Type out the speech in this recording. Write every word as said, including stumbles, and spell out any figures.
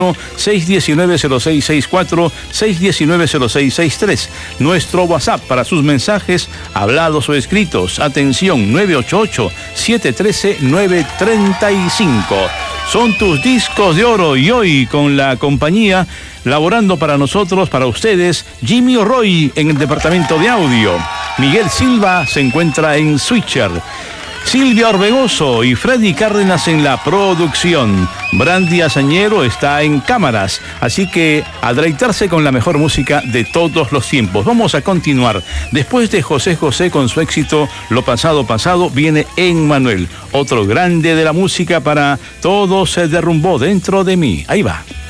seis uno nueve, cero seis seis cuatro, seis uno nueve, cero seis seis tres. Nuestro WhatsApp para sus mensajes, hablados o escritos. Atención, nueve ocho ocho, siete uno tres, nueve tres cinco. Son tus discos de oro y hoy con la compañía, laborando para nosotros, para ustedes, Jimmy O'Roy en el departamento de audio. Miguel Silva se encuentra en Switcher. Silvia Orbegoso y Freddy Cárdenas en la producción. Brandy Azañero está en cámaras. Así que a deleitarse con la mejor música de todos los tiempos. Vamos a continuar. Después de José José con su éxito Lo pasado pasado, viene Emmanuel, otro grande de la música para Todo se derrumbó dentro de mí. Ahí va.